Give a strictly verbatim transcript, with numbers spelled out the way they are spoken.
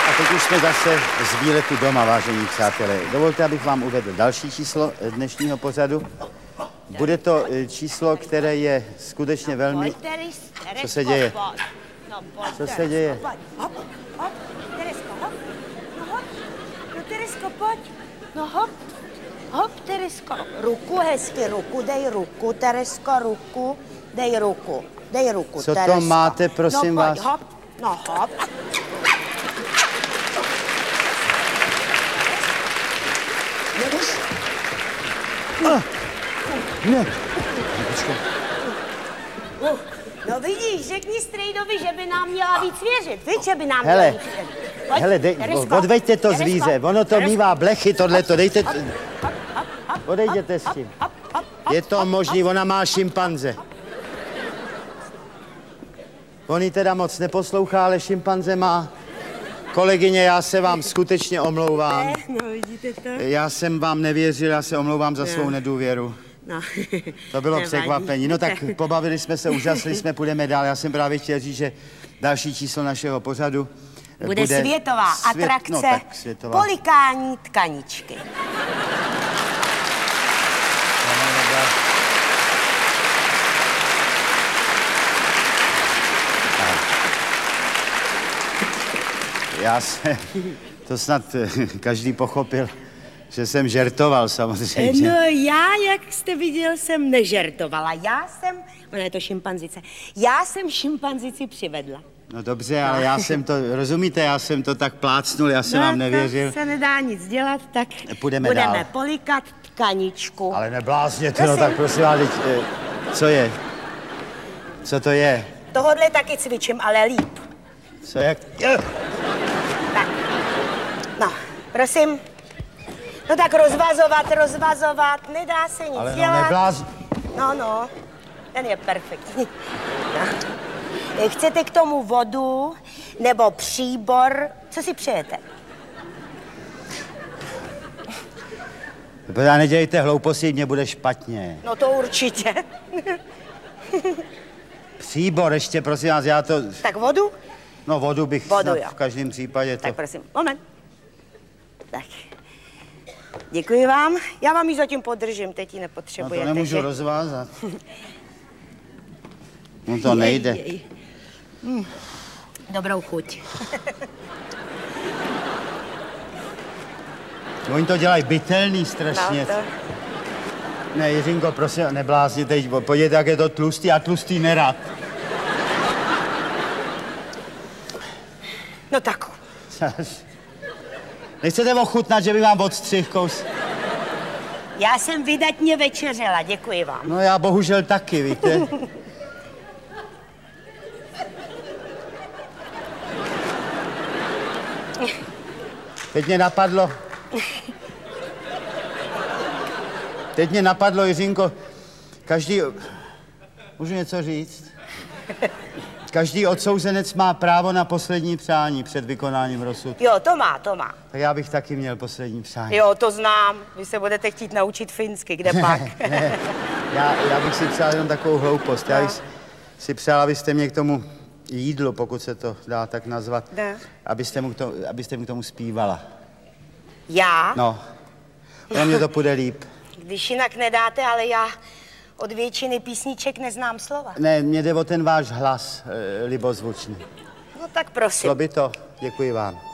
a teď už jsme zase z výletu doma, vážení přátelé. Dovolte, abych vám uvedl další číslo dnešního pořadu. Bude to číslo, které je skutečně velmi... Co se děje? Co se děje? Hop, hop, Teresko, hop. No hop, no Teresko, pojď. No hop, hop, Teresko. Ruku hezky, ruku, dej ruku, Teresko, ruku, dej ruku, dej ruku, Co Teresko. to máte, prosím no, pojď, vás? Hop, no hop. Jdeš? Ah, ne. Uh, no vidíš, řekni strejdovi, že by nám měla víc věřit. Víš, že by nám Hele, měla víc věřit. Pojď, hele, dej, Teresko, odveďte to Teresko, zvíře, ono to Teresko. mívá blechy, tohleto, dejte... Hop, hop, hop, Odejděte s tím. hop, hop, hop, Je to hop, možný, hop. ona má šimpanze. On ji teda moc neposlouchá, ale šimpanze má. Kolegyně, já se vám skutečně omlouvám. Ne, no vidíte to? Já jsem vám nevěřil, já se omlouvám za svou nedůvěru. No. To bylo Nevadí. překvapení. No tak pobavili jsme se, úžasli jsme, půjdeme dál. Já jsem právě chtěl říct, že další číslo našeho pořadu Bude, bude světová svět, atrakce no, tak světová. polikání tkaničky. Já se, to snad každý pochopil, že jsem žertoval samozřejmě. No já, jak jste viděl, jsem nežertovala. Já jsem, ona je to šimpanzice, já jsem šimpanzici přivedla. No dobře, ale já jsem to, rozumíte, já jsem to tak plácnul, já jsem no, vám nevěřil. No se nedá nic dělat, tak Půjdeme budeme dál. polikat tkaničku. Ale neblázněte, no tak prosím vás, teď, eh, co je? Co to je? Tohodle taky cvičím, ale líp. Co jak? Je. Tak, no, prosím. No tak rozvazovat, rozvazovat, nedá se nic Ale no dělat. nebláz... No, no, ten je perfektní. No. Chcete k tomu vodu nebo příbor? Co si přejete? Já nedělejte hlouposti, mě bude špatně. No to určitě. Příbor ještě, prosím vás, já to... Tak vodu? No vodu bych Vodu, snad jo. v každém případě to... Tak prosím, moment. Tak. Děkuji vám. Já vám ji zatím podržím, teď ji No nepotřebujete. to nemůžu že? rozvázat. No to nejde. Jej, jej. Hm. Dobrou chuť. Oni to dělají bytelný strašně. No, to... Ne, Jiřinko, prosím, neblázněte, podívejte, jak je to tlustý, já tlustý nerad. No tak. Nechcete ochutnat, že by vám odstřih kous? Já jsem vydatně večeřela, děkuji vám. No já bohužel taky, víte. Teď mě napadlo... Teď mě napadlo, Jiřinko, každý... Můžu něco říct? Každý odsouzenec má právo na poslední přání před vykonáním rozsudku. Jo, to má, to má. Tak já bych taky měl poslední přání. Jo, to znám. Vy se budete chtít naučit finsky, kde pak? Ne, já, já bych si přál jenom takovou hloupost. Já bych si přál, abyste mě k tomu jídlu, pokud se to dá tak nazvat, Ne. abyste mu k tomu, abyste mi k tomu zpívala. Já? No, pro mě to půjde líp. Když jinak nedáte, ale já od většiny písniček neznám slova. Ne, mě jde o ten váš hlas, e, libozvučný. No tak prosím. Šlo by to? Děkuji vám.